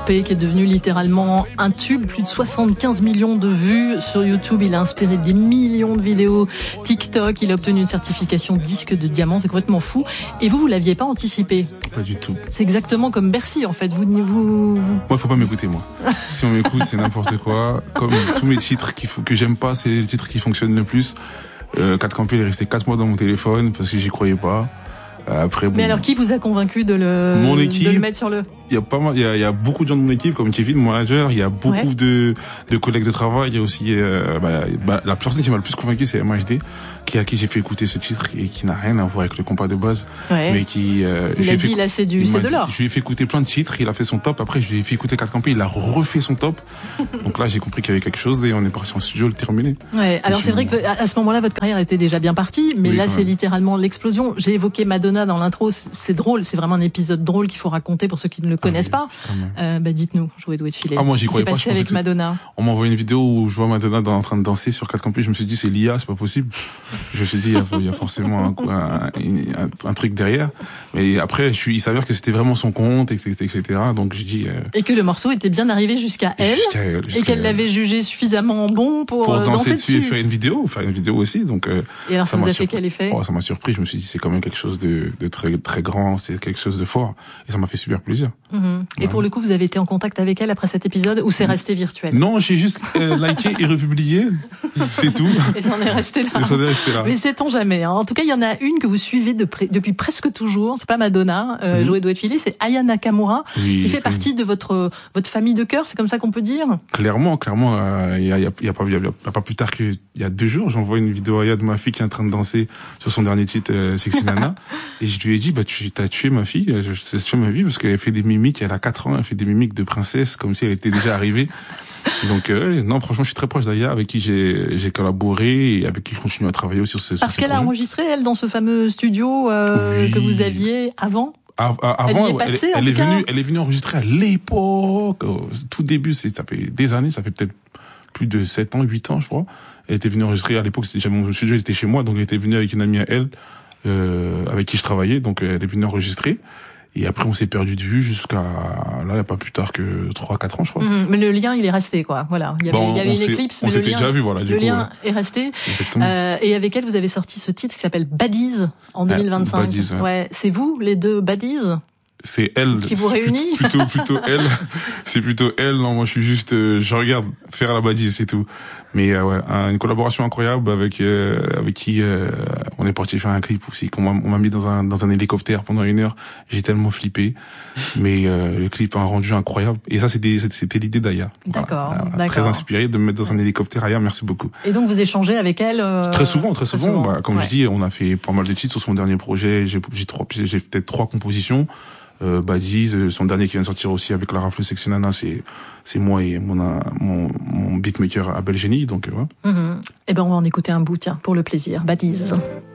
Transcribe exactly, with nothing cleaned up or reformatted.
P, qui est devenu littéralement un tube, plus de soixante-quinze millions de vues sur YouTube. Il a inspiré des millions de vidéos TikTok. Il a obtenu une certification disque de diamant. C'est complètement fou. Et vous, vous l'aviez pas anticipé? Pas du tout. C'est exactement comme Bercy, en fait. Vous, vous... Moi, faut pas m'écouter, moi. Si on m'écoute, c'est n'importe quoi. Comme tous mes titres qu'il faut, que j'aime pas, c'est les titres qui fonctionnent le plus. Euh, quatre Campé, il est resté quatre mois dans mon téléphone parce que j'y croyais pas. Après, bon, mais alors, qui vous a convaincu de le, mon équipe, de le mettre sur le... Il y a pas mal, il y a, il y a beaucoup de gens de mon équipe, comme Kevin, mon manager. Il y a beaucoup ouais. de, de collègues de travail. Il y a aussi, euh, bah, bah, la personne qui m'a le plus convaincu, c'est M H D, qui à qui j'ai fait écouter ce titre et qui n'a rien à voir avec le compas de base, ouais. mais qui. Euh, il a dit, là, c'est du, c'est de l'or. Je lui ai fait écouter plein de titres. Il a fait son top. Après, je lui ai fait écouter quatre Campé. Il a refait son top. Donc là, j'ai compris qu'il y avait quelque chose et on est parti en studio le terminer. Ouais. Alors c'est vrai que à ce moment-là, votre carrière était déjà bien partie, mais oui, là, c'est littéralement l'explosion. J'ai évoqué Madonna dans l'intro. C'est drôle. C'est vraiment un épisode drôle qu'il faut raconter pour ceux qui ne le connaissent ah, oui. pas. Euh, bah dites-nous, jouer doué de filet. Ah moi j'y croyais pas. Passé avec Madonna. On m'a envoyé une vidéo où je vois Madonna dans, en train de danser sur quatre Campus. Je me suis dit c'est l'I A, c'est pas possible. Je me suis dit il y a, il y a forcément un, un, un, un truc derrière. Mais après je suis, il s'avère que c'était vraiment son compte, et cetera, et cetera. Donc j'ai dit. Euh, et que le morceau était bien arrivé jusqu'à elle. Jusqu'à elle jusqu'à et qu'elle elle. l'avait jugé suffisamment bon pour, pour danser, danser dessus, dessus et faire une vidéo, faire une vidéo aussi. Donc. Euh, et alors ça, ça vous a surpris. fait quel effet? Oh, ça m'a surpris. Je me suis dit c'est quand même quelque chose de, de très très grand, c'est quelque chose de fort. Et ça m'a fait super plaisir. Mmh. Et ouais. pour le coup, vous avez été en contact avec elle après cet épisode ou c'est resté virtuel? Non, j'ai juste euh, liké et republié, c'est tout. Et ça en est resté là. Et ça en est resté là. Mais sait-on jamais. Hein. En tout cas, il y en a une que vous suivez de près, depuis presque toujours. C'est pas Madonna, euh, mmh. jouer doué de filet, c'est Aya Nakamura, oui, qui fait oui. partie de votre votre famille de cœur. C'est comme ça qu'on peut dire. Clairement, clairement, il euh, y, a, y, a, y a pas y a, y a pas plus tard qu'il y a deux jours, j'envoie une vidéo à Aya de ma fille qui est en train de danser sur son dernier titre euh, Sexy Nana, et je lui ai dit bah tu t'as tué ma fille, tu as tué ma vie parce qu'elle fait des mimiques, elle a quatre ans, elle fait des mimiques de princesse comme si elle était déjà arrivée. Donc euh, non, franchement, je suis très proche d'Aya, avec qui j'ai j'ai collaboré et avec qui je continue à travailler aussi sur ce. Parce sur qu'elle a enregistré elle dans ce fameux studio euh, oui. que vous aviez avant. À, à, avant, elle, est passée, elle, elle est cas. venue, elle est venue enregistrer à l'époque, au tout début, c'est ça fait des années, ça fait peut-être plus de sept ans, huit ans, je crois. Elle était venue enregistrer à l'époque, c'était déjà mon studio, elle était chez moi, donc elle était venue avec une amie à elle, euh, avec qui je travaillais, donc elle est venue enregistrer. Et après, on s'est perdu de vue jusqu'à, là, il n'y a pas plus tard que trois, quatre ans, je crois. Mmh, mais le lien, il est resté, quoi. Voilà. Il y avait, bon, il y avait une éclipse, mais on le s'était lien, déjà vu, voilà, du le coup, lien ouais. est resté. Exactement. Euh, et avec elle, vous avez sorti ce titre qui s'appelle Baddies en deux mille vingt-cinq. Ah, Baddies, ouais. ouais. C'est vous, les deux Baddies? C'est elle. Ce qui vous réunit? Plutôt, plutôt elle. C'est plutôt elle. Non, moi, je suis juste, euh, je regarde faire la badise, c'est tout. Mais euh, ouais, une collaboration incroyable avec euh, avec qui euh, on est parti faire un clip aussi. Qu'on m'a, on m'a mis dans un dans un hélicoptère pendant une heure. J'ai tellement flippé. Mais euh, le clip a un rendu incroyable. Et ça, c'était c'était l'idée d'Aya. D'accord, voilà. d'accord. Très inspiré de me mettre dans un hélicoptère. Aya, merci beaucoup. Et donc vous échangez avec elle euh... Très souvent, très, très souvent. souvent. Bah, comme ouais. je dis, on a fait pas mal de titres sur son dernier projet. J'ai j'ai trois, j'ai peut-être trois compositions. Euh, Baddies, son dernier qui vient de sortir aussi avec Lara Fleur Sexy Nana, c'est c'est moi et mon mon, mon beatmaker Abel Génie, donc euh, ouais. Mmh. Et ben on va en écouter un bout, tiens, pour le plaisir. Baddies.